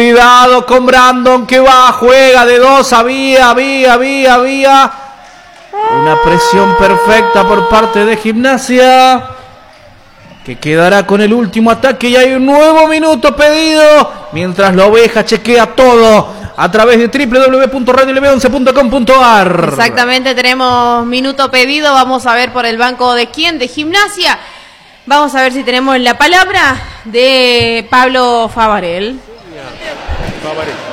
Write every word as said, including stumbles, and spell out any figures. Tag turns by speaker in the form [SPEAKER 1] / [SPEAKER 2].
[SPEAKER 1] Cuidado con Brandon que va, juega de dos, había, había, había, había. Una presión perfecta por parte de Gimnasia, que quedará con el último ataque y hay un nuevo minuto pedido. Mientras la Oveja chequea todo a través de doble u doble u doble u punto radio l b once punto com punto a r.
[SPEAKER 2] Exactamente, tenemos minuto pedido. Vamos a ver por el banco de quién, de Gimnasia. Vamos a ver si tenemos la palabra de Pablo Favarel.
[SPEAKER 3] Favarel.